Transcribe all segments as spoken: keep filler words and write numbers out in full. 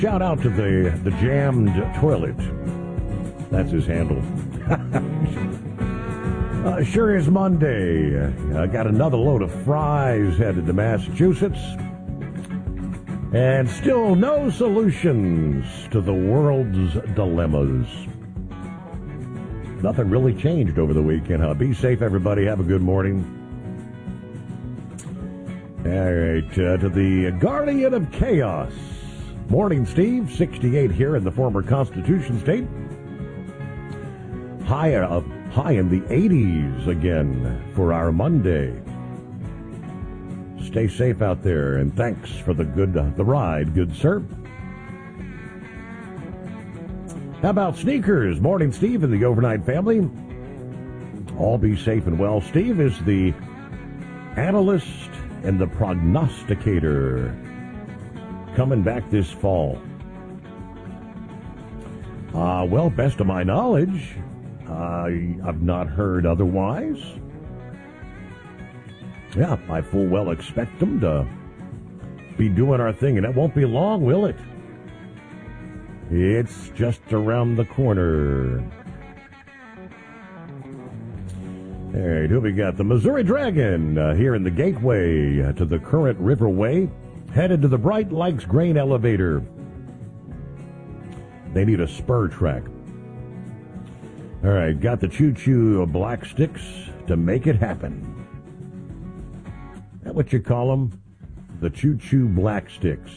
Shout out to the the jammed toilet. That's his handle. uh, sure is Monday. I got another load of fries headed to Massachusetts. And still no solutions to the world's dilemmas. Nothing really changed over the weekend, huh? Be safe, everybody. Have a good morning. All right, uh, to the Guardian of Chaos. Morning, Steve. sixty-eight here in the former Constitution State. High, uh, high in the eighties again for our Monday. Stay safe out there, and thanks for the good uh, the ride, good sir. How about sneakers? Morning, Steve, and the overnight family. All be safe and well. Steve is the analyst and the prognosticator coming back this fall. Uh, well, best of my knowledge, uh, I've not heard otherwise. Yeah, I full well expect them to be doing our thing, and it won't be long, will it? It's just around the corner. All right, who we got? The Missouri Dragon uh, here in the gateway uh, to the Current Riverway, headed to the Bright Lakes Grain Elevator. They need a spur track. All right, got the choo-choo black sticks to make it happen. Is that what you call them? The choo-choo black sticks.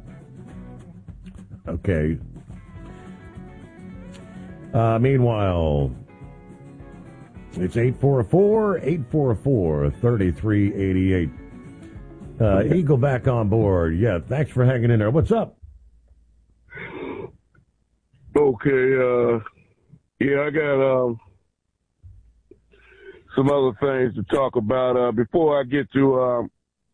Okay. Uh, meanwhile, it's eight four four, eight four four, three three eight eight. Uh, Eagle back on board. Yeah, thanks for hanging in there. What's up? Okay, uh, yeah, I got um, some other things to talk about. Uh, before I get to um,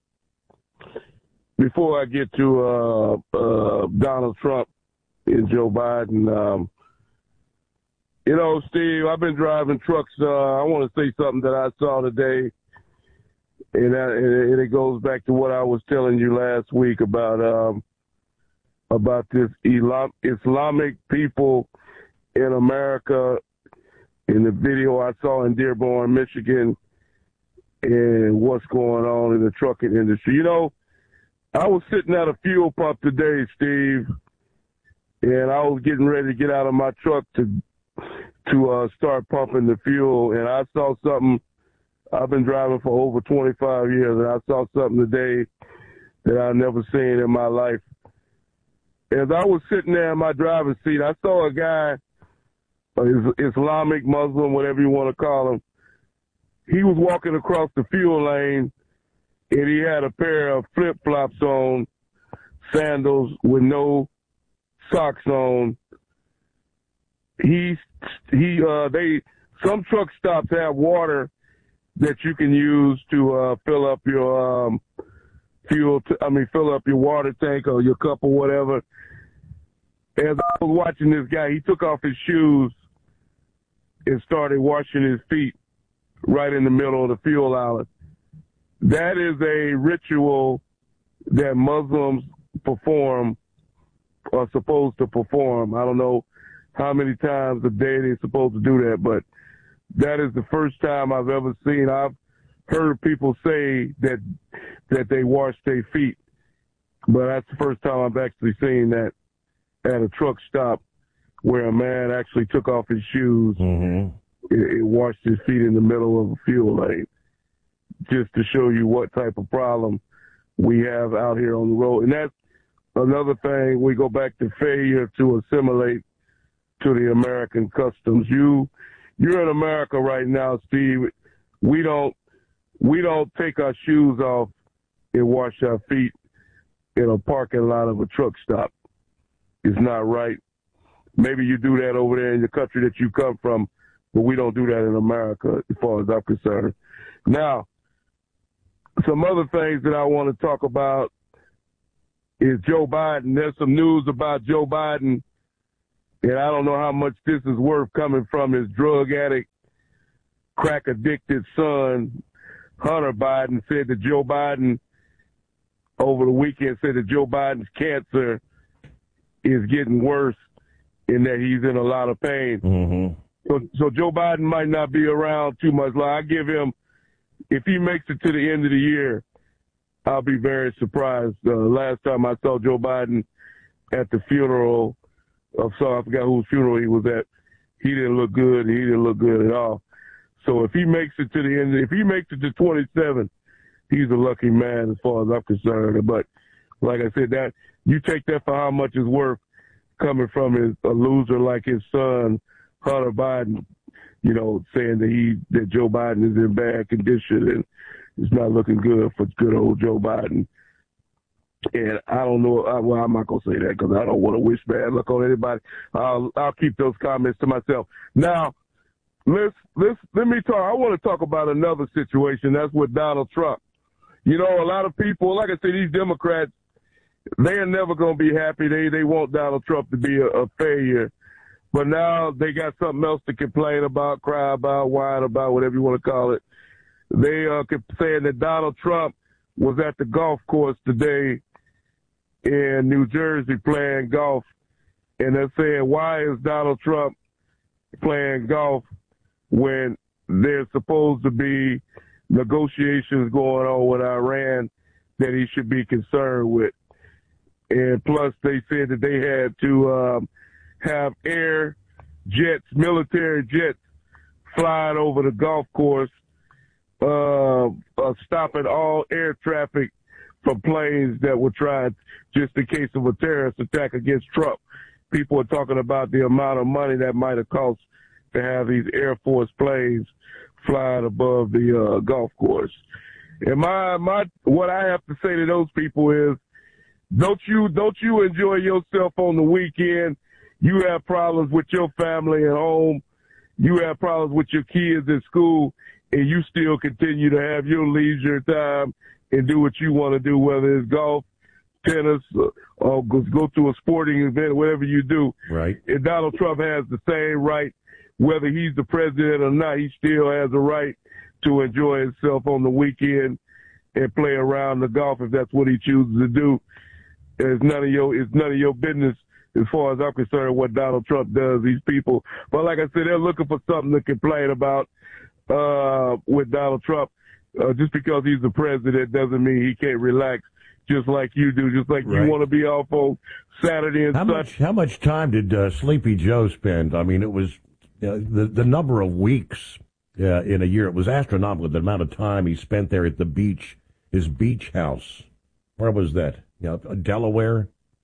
before I get to uh, uh, Donald Trump and Joe Biden, um, you know, Steve, I've been driving trucks. Uh, I want to say something that I saw today, and, that, and it goes back to what I was telling you last week about um, about this Islamic people in America. In the video I saw in Dearborn, Michigan, and what's going on in the trucking industry. You know, I was sitting at a fuel pump today, Steve, and I was getting ready to get out of my truck to to uh, start pumping the fuel, and I saw something. I've been driving for over twenty-five years, and I saw something today that I've never seen in my life. As I was sitting there in my driver's seat, I saw a guy, uh, Islamic, Muslim, whatever you want to call him. He was walking across the fuel lane, and he had a pair of flip-flops on, sandals with no socks on. He, he, uh, they, some truck stops have water that you can use to, uh, fill up your, um, fuel, t- I mean, fill up your water tank or your cup or whatever. As I was watching this guy, he took off his shoes and started washing his feet right in the middle of the fuel outlet. That is a ritual that Muslims perform, are supposed to perform. I don't know how many times a day they're supposed to do that, but that is the first time I've ever seen. I've heard people say that that they wash their feet, but that's the first time I've actually seen that at a truck stop where a man actually took off his shoes mm-hmm. and, and washed his feet in the middle of a fuel lane, just to show you what type of problem we have out here on the road. And that's another thing. We go back to failure to assimilate to the American customs. You, you're in America right now, Steve. We don't, we don't take our shoes off and wash our feet in a parking lot of a truck stop. It's not right. Maybe you do that over there in the country that you come from, but we don't do that in America as far as I'm concerned. Now, some other things that I want to talk about is Joe Biden. There's some news about Joe Biden, and I don't know how much this is worth coming from his drug addict, crack-addicted son, Hunter Biden, said that Joe Biden, over the weekend, said that Joe Biden's cancer is getting worse in that he's in a lot of pain. Mm-hmm. So, so Joe Biden might not be around too much. Like, I give him, if he makes it to the end of the year, I'll be very surprised. Uh, last time I saw Joe Biden at the funeral of some, I forgot whose funeral he was at, he didn't look good. He didn't look good at all. So if he makes it to the end, if he makes it to twenty-seven, he's a lucky man as far as I'm concerned. But like I said, that you take that for how much it's worth coming from his, a loser like his son, Hunter Biden, you know, saying that he that Joe Biden is in bad condition and it's not looking good for good old Joe Biden. And I don't know. Well, I'm not gonna say that because I don't want to wish bad luck on anybody. I'll I'll keep those comments to myself. Now, let's let's let me talk. I want to talk about another situation. That's with Donald Trump. You know, a lot of people, like I said, these Democrats, they are never gonna be happy. They they want Donald Trump to be a, a failure. But now they got something else to complain about, cry about, whine about, whatever you want to call it. They are saying that Donald Trump was at the golf course today in New Jersey playing golf. And they're saying, why is Donald Trump playing golf when there's supposed to be negotiations going on with Iran that he should be concerned with? And plus, they said that they had to um, have air jets, military jets, flying over the golf course, uh, uh, stopping all air traffic from planes that were trying, just in case of a terrorist attack against Trump. People are talking about the amount of money that might have cost to have these Air Force planes flying above the uh, golf course. And my my what I have to say to those people is, don't you don't you enjoy yourself on the weekend? You have problems with your family at home. You have problems with your kids at school, and you still continue to have your leisure time and do what you want to do, whether it's golf, tennis, or, or go to a sporting event, whatever you do. Right. And Donald Trump has the same right, whether he's the president or not. He still has a right to enjoy himself on the weekend and play around the golf if that's what he chooses to do. It's none of your it's none of your business as far as I'm concerned what Donald Trump does. These people, but like I said, they're looking for something to complain about uh, with Donald Trump. Uh, just because he's the president doesn't mean he can't relax, just like you do, just like right. You want to be off on Saturday and how Sunday. Much, how much time did uh, Sleepy Joe spend? I mean, it was uh, the the number of weeks uh, in a year. It was astronomical, the amount of time he spent there at the beach, his beach house. Where was that? You know, Delaware?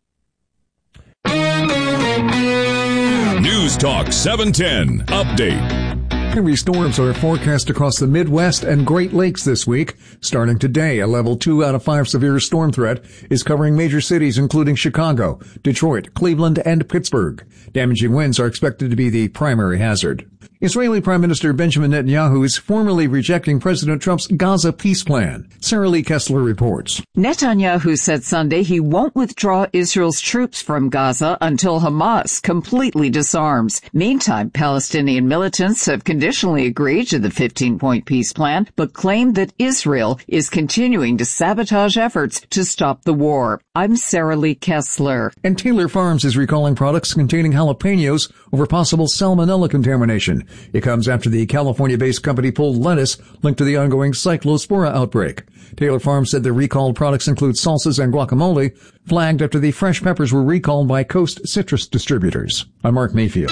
News Talk seven ten Update. Heavy storms are forecast across the Midwest and Great Lakes this week. Starting today, a level two out of five severe storm threat is covering major cities including Chicago, Detroit, Cleveland, and Pittsburgh. Damaging winds are expected to be the primary hazard. Israeli Prime Minister Benjamin Netanyahu is formally rejecting President Trump's Gaza peace plan. Sarah Lee Kessler reports. Netanyahu said Sunday he won't withdraw Israel's troops from Gaza until Hamas completely disarms. Meantime, Palestinian militants have conditionally agreed to the fifteen-point peace plan, but claim that Israel is continuing to sabotage efforts to stop the war. I'm Sarah Lee Kessler. And Taylor Farms is recalling products containing jalapenos over possible salmonella contamination. It comes after the California-based company pulled lettuce linked to the ongoing Cyclospora outbreak. Taylor Farms said the recalled products include salsas and guacamole, flagged after the fresh peppers were recalled by Coast Citrus Distributors. I'm Mark Mayfield.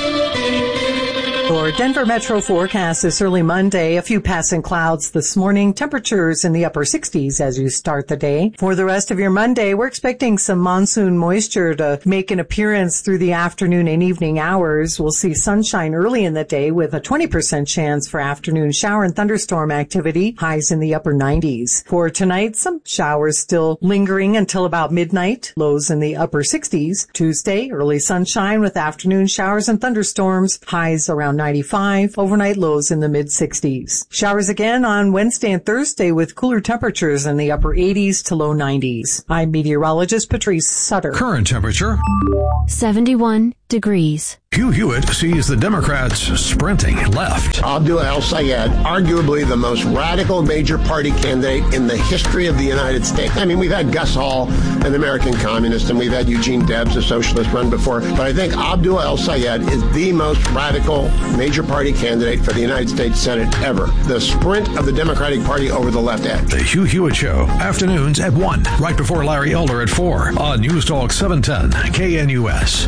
Your Denver Metro forecast this early Monday. A few passing clouds this morning. Temperatures in the upper sixties as you start the day. For the rest of your Monday, we're expecting some monsoon moisture to make an appearance through the afternoon and evening hours. We'll see sunshine early in the day with a twenty percent chance for afternoon shower and thunderstorm activity. Highs in the upper nineties. For tonight, some showers still lingering until about midnight. Lows in the upper sixties. Tuesday, early sunshine with afternoon showers and thunderstorms. Highs around ninety-five, overnight lows in the mid-sixties. Showers again on Wednesday and Thursday with cooler temperatures in the upper eighties to low nineties. I'm meteorologist Patrice Sutter. Current temperature seventy-one degrees. Hugh Hewitt sees the Democrats sprinting left. Abdul El-Sayed, arguably the most radical major party candidate in the history of the United States. I mean, we've had Gus Hall, an American communist, and we've had Eugene Debs, a socialist, run before. But I think Abdul El-Sayed is the most radical major party candidate for the United States Senate ever. The sprint of the Democratic Party over the left edge. The Hugh Hewitt Show, afternoons at one, right before Larry Elder at four on News Talk seven ten K N U S.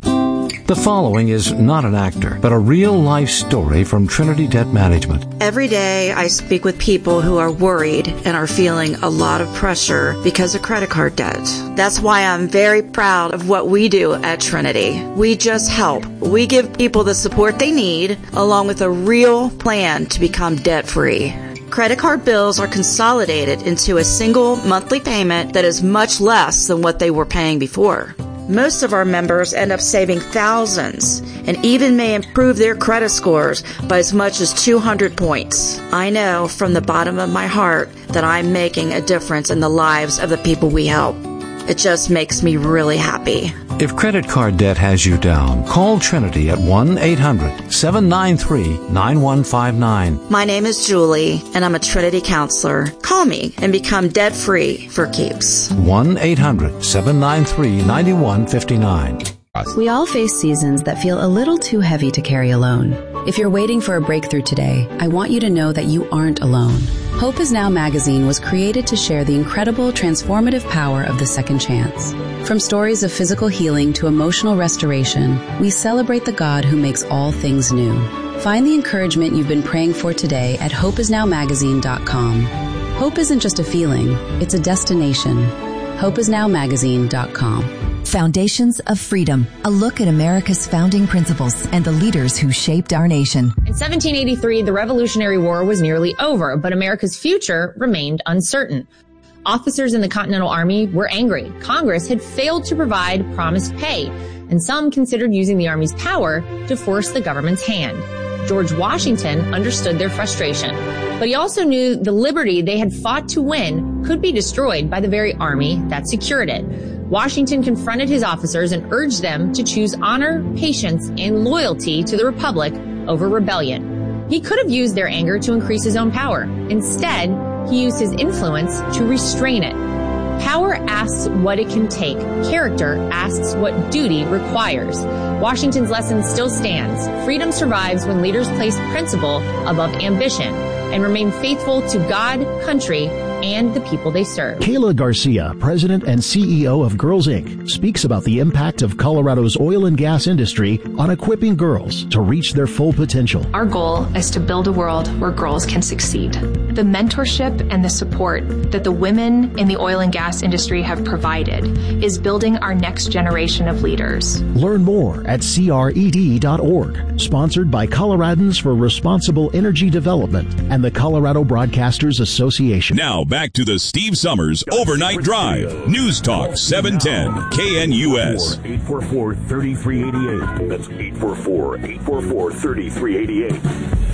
The following is not an actor, but a real-life story from Trinity Debt Management. Every day I speak with people who are worried and are feeling a lot of pressure because of credit card debt. That's why I'm very proud of what we do at Trinity. We just help. We give people the support they need, along with a real plan to become debt-free. Credit card bills are consolidated into a single monthly payment that is much less than what they were paying before. Most of our members end up saving thousands and even may improve their credit scores by as much as two hundred points. I know from the bottom of my heart that I'm making a difference in the lives of the people we help. It just makes me really happy. If credit card debt has you down, call Trinity at one eight hundred seven nine three nine one five nine. My name is Julie, and I'm a Trinity counselor. Call me and become debt-free for keeps. one eight hundred seven nine three nine one five nine. We all face seasons that feel a little too heavy to carry alone. If you're waiting for a breakthrough today, I want you to know that you aren't alone. Hope Is Now magazine was created to share the incredible transformative power of the second chance. From stories of physical healing to emotional restoration, we celebrate the God who makes all things new. Find the encouragement you've been praying for today at hope is now magazine dot com. Hope isn't just a feeling, it's a destination. hope is now magazine dot com. Foundations of Freedom, a look at America's founding principles and the leaders who shaped our nation. In seventeen eighty-three, the Revolutionary War was nearly over, but America's future remained uncertain. Officers in the Continental Army were angry. Congress had failed to provide promised pay, and some considered using the Army's power to force the government's hand. George Washington understood their frustration, but he also knew the liberty they had fought to win could be destroyed by the very army that secured it. Washington confronted his officers and urged them to choose honor, patience, and loyalty to the Republic over rebellion. He could have used their anger to increase his own power. Instead, he used his influence to restrain it. Power asks what it can take. Character asks what duty requires. Washington's lesson still stands. Freedom survives when leaders place principle above ambition and remain faithful to God, country, and the people they serve. Kayla Garcia, president and C E O of Girls Incorporated, speaks about the impact of Colorado's oil and gas industry on equipping girls to reach their full potential. Our goal is to build a world where girls can succeed. The mentorship and the support that the women in the oil and gas industry have provided is building our next generation of leaders. Learn more at C R E D dot org. Sponsored by Coloradans for Responsible Energy Development and the Colorado Broadcasters Association. Now back to the Steve Summers Overnight Drive. News Talk seven ten K N U S. eight four four, three three eight eight. That's eight four four, eight four four, three three eight eight.